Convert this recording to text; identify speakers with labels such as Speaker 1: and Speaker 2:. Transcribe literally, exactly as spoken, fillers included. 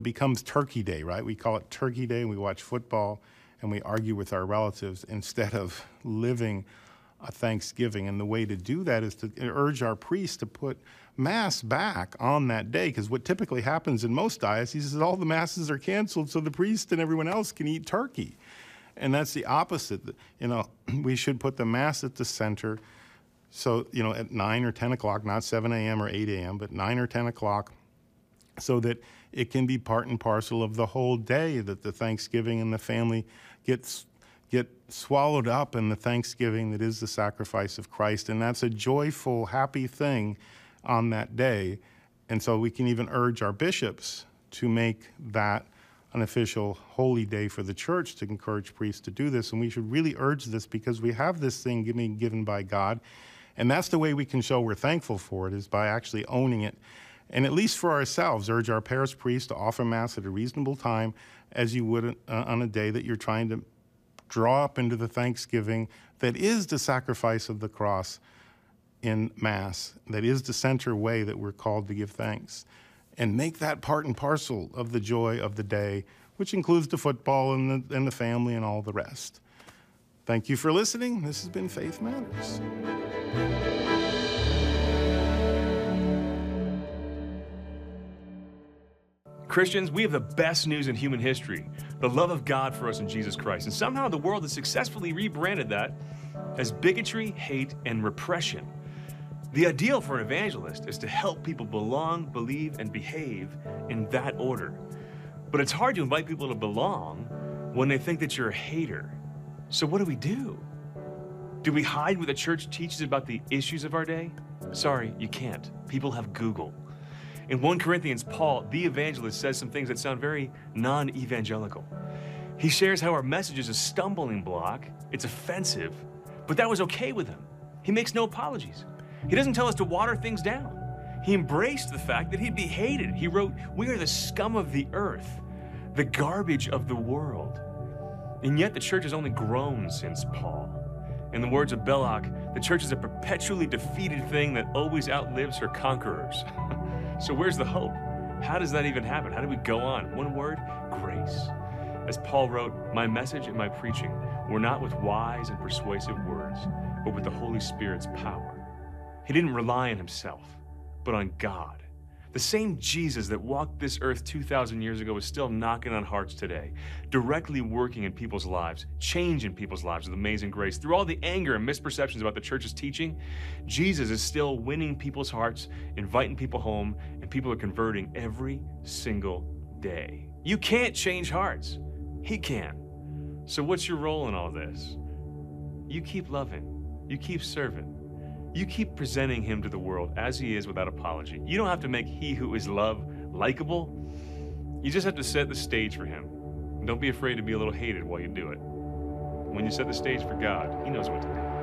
Speaker 1: becomes Turkey Day, right? We call it Turkey Day, and we watch football, and we argue with our relatives instead of living a Thanksgiving. And the way to do that is to urge our priests to put Mass back on that day, because what typically happens in most dioceses is all the Masses are canceled so the priest and everyone else can eat turkey. And that's the opposite. You know, we should put the Mass at the center. So, you know, at nine or ten o'clock, not seven a m or eight a m, but nine or ten o'clock, so that it can be part and parcel of the whole day, that the Thanksgiving and the family gets get swallowed up in the Thanksgiving that is the sacrifice of Christ. And that's a joyful, happy thing on that day. And so we can even urge our bishops to make that an official holy day for the church, to encourage priests to do this. And we should really urge this, because we have this thing being given by God. And that's the way we can show we're thankful for it, is by actually owning it. And at least for ourselves, urge our parish priests to offer Mass at a reasonable time, as you would uh, on a day that you're trying to draw up into the Thanksgiving that is the sacrifice of the cross in Mass, that is the center way that we're called to give thanks. And make that part and parcel of the joy of the day, which includes the football and the, and the family and all the rest. Thank you for listening. This has been Faith Matters.
Speaker 2: Christians, we have the best news in human history, the love of God for us in Jesus Christ. And somehow the world has successfully rebranded that as bigotry, hate, and repression. The ideal for an evangelist is to help people belong, believe, and behave in that order. But it's hard to invite people to belong when they think that you're a hater. So what do we do? Do we hide what the church teaches about the issues of our day? Sorry, you can't. People have Google. In First Corinthians, Paul, the evangelist, says some things that sound very non-evangelical. He shares how our message is a stumbling block, it's offensive, but that was okay with him. He makes no apologies. He doesn't tell us to water things down. He embraced the fact that he'd be hated. He wrote, "We are the scum of the earth, the garbage of the world." And yet the church has only grown since Paul. In the words of Belloc, the church is a perpetually defeated thing that always outlives her conquerors. So where's the hope? How does that even happen? How do we go on? One word, grace. As Paul wrote, "My message and my preaching were not with wise and persuasive words, but with the Holy Spirit's power." He didn't rely on himself, but on God. The same Jesus that walked this earth two thousand years ago is still knocking on hearts today, directly working in people's lives, changing people's lives with amazing grace. Through all the anger and misperceptions about the church's teaching, Jesus is still winning people's hearts, inviting people home, and people are converting every single day. You can't change hearts. He can. So what's your role in all this? You keep loving. You keep serving. You keep presenting him to the world as he is without apology. You don't have to make he who is love likable. You just have to set the stage for him. And don't be afraid to be a little hated while you do it. When you set the stage for God, he knows what to do.